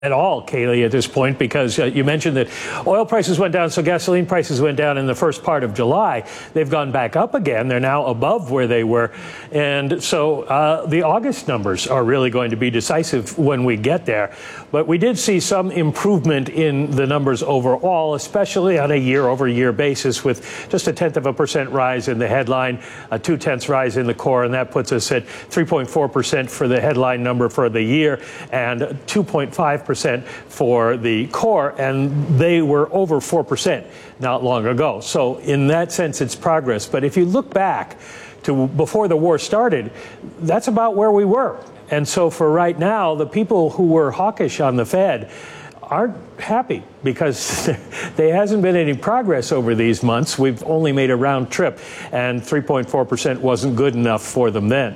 At all, Kaylee, at this point, because you mentioned that oil prices went down, so gasoline prices went down in the first part of July. They've gone back up again. They're now above where they were. And so the August numbers are really going to be decisive when we get there. But we did see some improvement in the numbers overall, especially on a year-over-year basis, with just a 0.1% rise in the headline, a 0.2 rise in the core, and that puts us at 3.4% for the headline number for the year and 2.5% for the core, and they were over 4% not long ago. So in that sense, it's progress. But if you look back to before the war started, that's about where we were. And so for right now, the people who were hawkish on the Fed aren't happy because there hasn't been any progress over these months. We've only made a round trip, and 3.4% wasn't good enough for them then.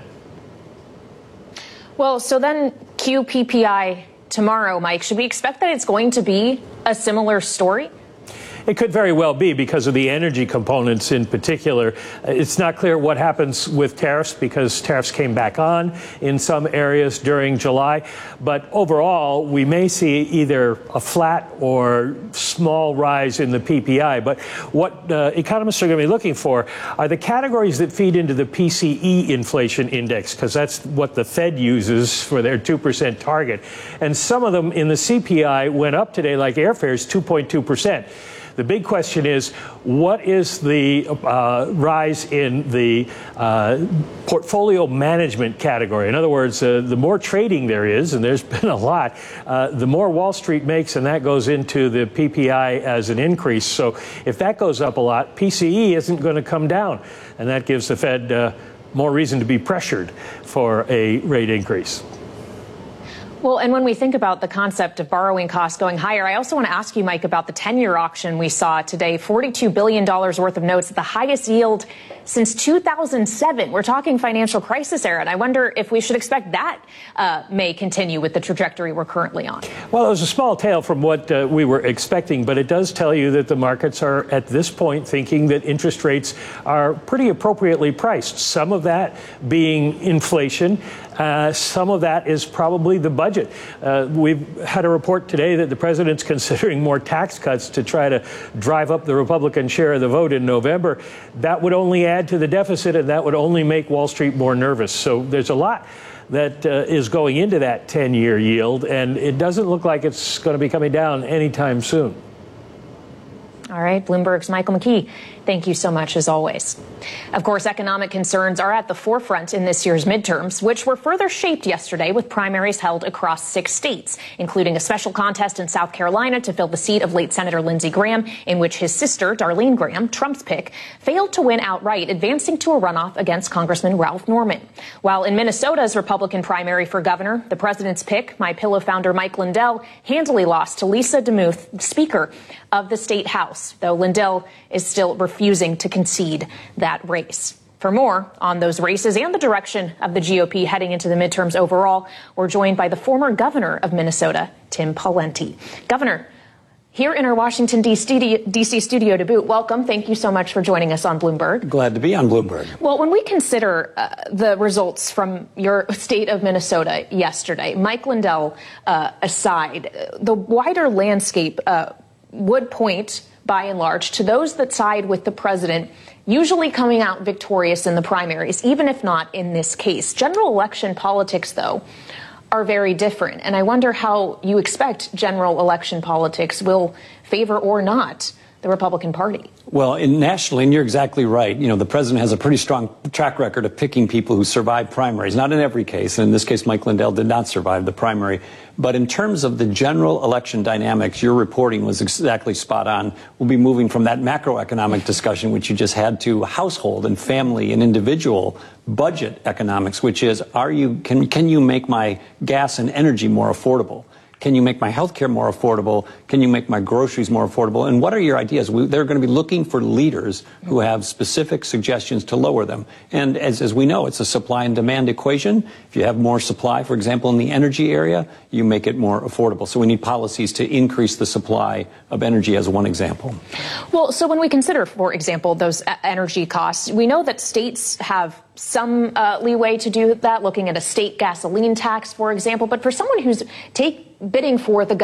Well, so then QPPI tomorrow, Mike, should we expect that it's going to be a similar story? It could very well be because of the energy components in particular. It's not clear what happens with tariffs because tariffs came back on in some areas during July. But overall, we may see either a flat or small rise in the PPI. But what economists are going to be looking for are the categories that feed into the PCE inflation index, because that's what the Fed uses for their 2% target. And some of them in the CPI went up today, like airfares, 2.2%. The big question is, what is the rise in the portfolio management category? In other words, the more trading there is, and there's been a lot, the more Wall Street makes, and that goes into the PPI as an increase. So if that goes up a lot, PCE isn't going to come down, and that gives the Fed more reason to be pressured for a rate increase. Well, and when we think about the concept of borrowing costs going higher, I also want to ask you, Mike, about the 10-year auction we saw today, $42 billion worth of notes at the highest yield since 2007. We're talking financial crisis era, and I wonder if we should expect that may continue with the trajectory we're currently on. Well, it was a small tale from what we were expecting, but it does tell you that the markets are at this point thinking that interest rates are pretty appropriately priced. Some of that being inflation. Some of that is probably the budget. We've had a report today that the president's considering more tax cuts to try to drive up the Republican share of the vote in November. That would only add to the deficit, and that would only make Wall Street more nervous. So there's a lot that is going into that 10-year yield, and it doesn't look like it's going to be coming down anytime soon. All right, Bloomberg's Michael McKee, thank you so much, as always. Of course, economic concerns are at the forefront in this year's midterms, which were further shaped yesterday with primaries held across 6 states, including a special contest in South Carolina to fill the seat of late Senator Lindsey Graham, in which his sister, Darlene Graham, Trump's pick, failed to win outright, advancing to a runoff against Congressman Ralph Norman. While in Minnesota's Republican primary for governor, the president's pick, MyPillow founder Mike Lindell, handily lost to Lisa DeMuth, Speaker of the state house, though Lindell is still refusing to concede that race. For more on those races and the direction of the GOP heading into the midterms overall, we're joined by the former governor of Minnesota, Tim Pawlenty. Governor, here in our Washington, D.C. studio to boot, welcome. Thank you so much for joining us on Bloomberg. Glad to be on Bloomberg. Well, when we consider the results from your state of Minnesota yesterday, Mike Lindell aside, the wider landscape would point, by and large, to those that side with the president usually coming out victorious in the primaries, even if not in this case. General election politics, though, are very different. And I wonder how you expect general election politics will favor or not the Republican Party. Well, nationally, and you're exactly right, you know, the president has a pretty strong track record of picking people who survive primaries. Not in every case, and in this case, Mike Lindell did not survive the primary. But in terms of the general election dynamics, your reporting was exactly spot on. We'll be moving from that macroeconomic discussion, which you just had, to household and family and individual budget economics, which is, can you make my gas and energy more affordable? Can you make my health care more affordable? Can you make my groceries more affordable? And what are your ideas? They're going to be looking for leaders who have specific suggestions to lower them. And as we know, it's a supply and demand equation. If you have more supply, for example, in the energy area, you make it more affordable. So we need policies to increase the supply of energy as one example. Well, so when we consider, for example, those energy costs, we know that states have some leeway to do that, looking at a state gasoline tax, for example. But for someone who's bidding for the